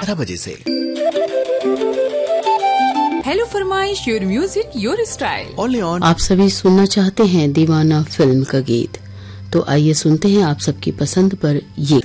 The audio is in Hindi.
11 बजे से। हेलो फरमाइश, your music your style. Only on. आप सभी सुनना चाहते हैं दीवाना फिल्म का गीत, तो आइए सुनते हैं आप सबकी पसंद पर ये